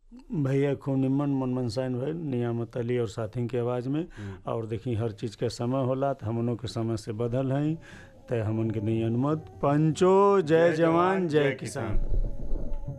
भैया खूब निमन मनमन साइन भइल नियामत अली और साथी के आवाज़ में। और देखी हर चीज़ के समय होला तो हमनों के समय से बदल हैं, तय हमन के नहीं अनुमत। पंचो जय जवान जय किसान।